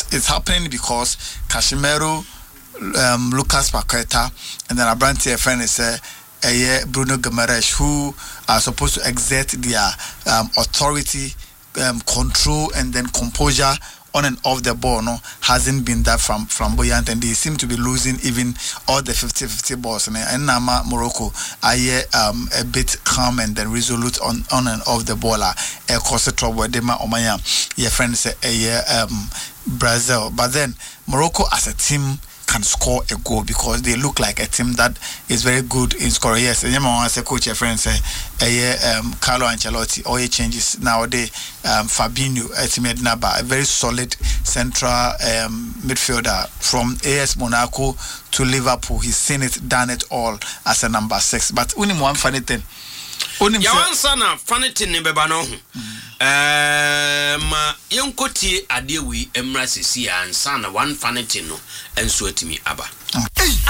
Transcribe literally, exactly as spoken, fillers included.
it's happening because Casemiro, um, Lucas Paqueta, and then Abrante friend is uh, uh, Bruno Guimaraes, who are supposed to exert their um, authority, um, control, and then composure on and off the ball, no, hasn't been that from flamboyant, and they seem to be losing even all the fifty-fifty balls. And Nama Morocco are um, a bit calm and then resolute on, on and off the ball. A cause trouble, Dema Omaya, your friend say a um Brazil. But then Morocco as a team can score a goal because they look like a team that is very good in scoring. Yes, and as a coach, your friend say, a um, Carlo Ancelotti, all he changes nowadays. Um, Fabinho, a very solid central um, midfielder from A S Monaco to Liverpool. He's seen it, done it all as a number six. But only one funny thing. Only one son of funny thing in Bebano. Ma yonkoti adewi emra sisi and son one funny thing no and so to me abba.